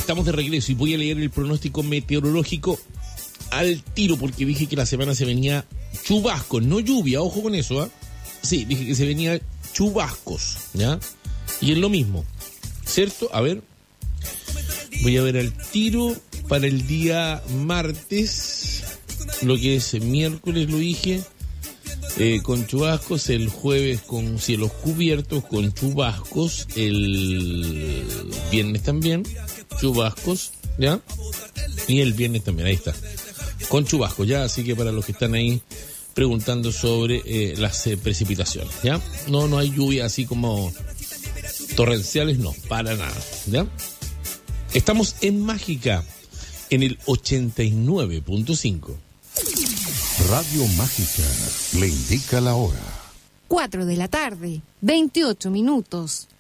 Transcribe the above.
Estamos de regreso y voy a leer el pronóstico meteorológico al tiro porque dije que la semana se venía chubascos, no lluvia, ojo con eso, ¿ah? Sí, dije que se venía chubascos, ¿ya? Y es lo mismo, ¿cierto? A ver, voy a ver al tiro para el día martes, lo que es miércoles, lo dije, con chubascos, el jueves con cielos cubiertos, con chubascos, el viernes también, chubascos, ¿ya? Y el viernes también, ahí está, con chubascos, ¿ya? Así que para los que están ahí preguntando sobre las precipitaciones, ¿ya? No hay lluvia así como torrenciales, no, para nada, ¿ya? Estamos en Mágica, en el 89.5. Radio Mágica le indica la hora. 4 de la tarde, 28 minutos.